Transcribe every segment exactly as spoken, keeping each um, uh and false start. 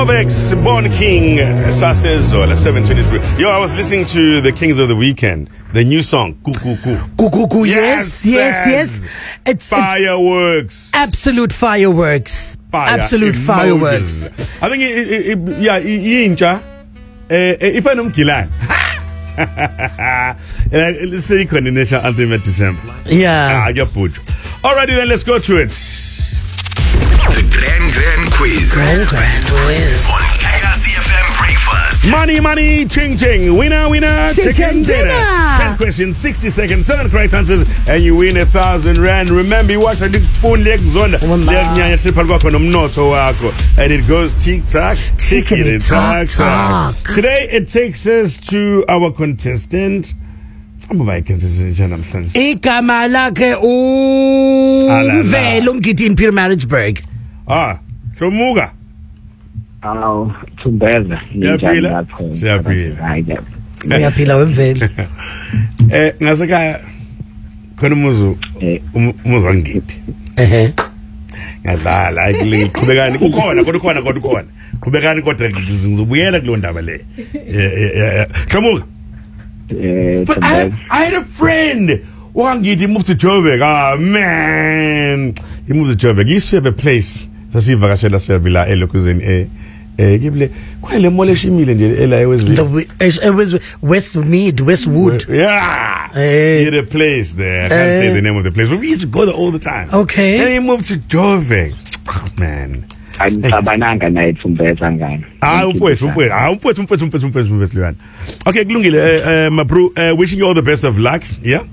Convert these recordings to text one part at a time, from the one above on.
X Born King Sasezola seven twenty-three. Yo, I was listening to the Kings of the Weekend, the new song Kukuku. Kukuku, yes, yes, yes. It's fireworks. It's absolute fireworks. Fire absolute emojis. Fireworks. I think it, it, it, yeah, inja. If I don't kill it. Let's say national anthem at December. Yeah. Ah, I get put. Alrighty then, let's go to it. The Grand Grand Quiz. Grand Grand Quiz. On K R C F M Breakfast. Money, money, ching ching. Winner, winner, chicken, chicken dinner. dinner. Ten questions, sixty seconds, seven correct answers, and you win a thousand rand. Remember, you watch a big phone leg zone. And it goes tick tock, tickety tock tock. Today it takes us to our contestant. Igama lakhe uMvelo Mgidi in Pietermaritzburg. Ah, Shomuga. Oh, Tumbeza. Siyaphila. Siyaphila. Uyaphila wemvelo. Eh ngasekhaya khona umuzu umuzu wangidi. Ehhe. Ngadlala iqhubekani kukhona kodwa ukhona kodwa ukhona. Qhubekani kodwa ngizobuyela kulo ndaba le. Eh Shomuga. But I, I had a friend. Wangidi moved to Joburg. Ah man, he moved to Joburg. He used to have a place. Sasivakashela servila elokuzeni eh eh gibile kwale mole shimile nje ela eWest Westmead, Westwood. Yeah. He had a place there. I can't say the name of the place, but we used to go there all the time. Okay. And he moved to Joburg. Oh man. Angicabananga naye Tumbeza ngani. Ah, umfowethu, umfowethu. Ah, umfowethu, umfowethu, umfowethu, umfowethu, umfowethu Luyani. Okay, kulungile uh, my bro, uh, wishing you all the best of luck. Yeah.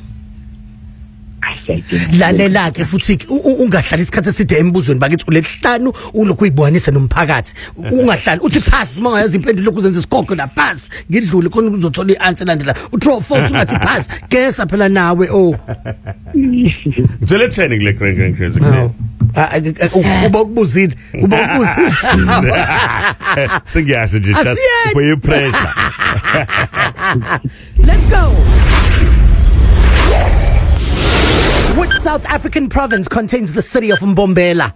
Lalela ke futhi ungahlali isikhathi eside embuzweni bakithi ulehlanu ulokhu uyibonisa nomphakathi ungahlali uthi pass mangayazi impendulo kuzenza isigogo la pass ngidlule khona uzothola ianswer landela uthrow false ungathi pass guess phela nawe oh so let's say kule grand grand crazy uba ukubuzile uba ukubuzile singiyasho nje for your pressure. Let's go. Which South African province contains the city of Mbombela?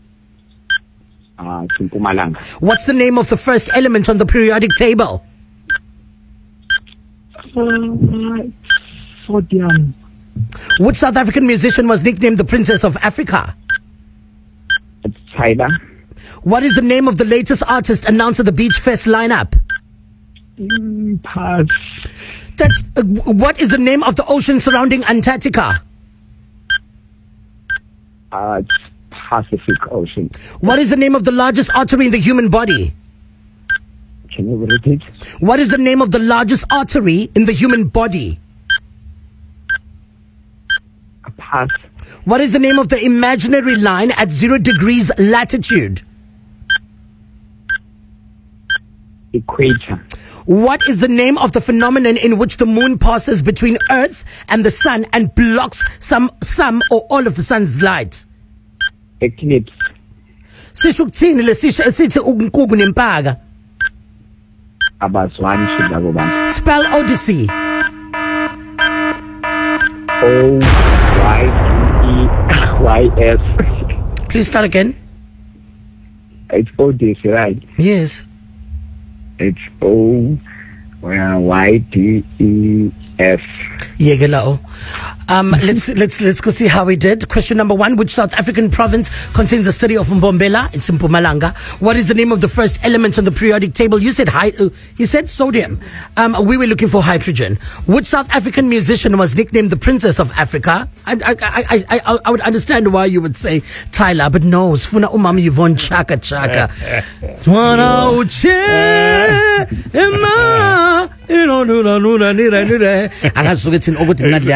Ah, Mpumalanga. What's the name of the first element on the periodic table? Uh, sodium. Which South African musician was nicknamed the Princess of Africa? Tyler. What is the name of the latest artist announced at the Beach Fest lineup? Mm, pass. That's, uh, what is the name of the ocean surrounding Antarctica? Uh, Pacific Ocean. What is the name of the largest artery in the human body? Can you repeat? What is the name of the largest artery in the human body? A pass. What is the name of the imaginary line at zero degrees latitude? Equator. What is the name of the phenomenon in which the moon passes between Earth and the sun and blocks some, some or all of the sun's light? Eclipse. Sishukuthini lesisho esithi unkuku nempaka? Abazwani shidabo bani. Spell Odyssey. O Y E Y S. Please start again. It's Odyssey, right? Yes. It's O Y D E S. Yegelao. Um, let's let's let's go see how we did. Question number one: which South African province contains the city of Mbombela? It's in Mpumalanga. What is the name of the first element on the periodic table? You said hi. Uh, you said sodium. Um, we were looking for hydrogen. Which South African musician was nicknamed the Princess of Africa? I I I I, I, I would understand why you would say Tyler, but no, Sfuna umama Yvonne Chaka Chaka. Wana uche ema ino nuna nuna nira nira. Angasuke thina ukuthi mnandi